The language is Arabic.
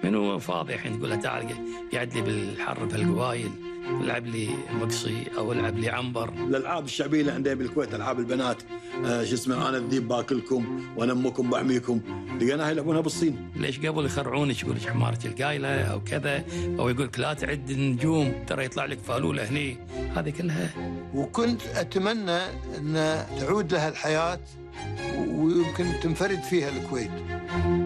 منو فاضي الحين تقول له تعال قاعد لي بالحر بهالقوايل، العب لي مقصي او العب لي عنبر. الالعاب الشعبيه اللي عندنا بالكويت العاب البنات، شو اسمه، انا الذيب باكلكم وانا امكم بحميكم، لقيناها يلعبونها بالصين. ليش قبل يخرعونك يقول لك حماره القايله او كذا، او يقول لك لا تعد النجوم ترى يطلع لك فالوله هني، هذه كلها. وكنت اتمنى ان تعود لها الحياه ويمكن تنفرد فيها الكويت.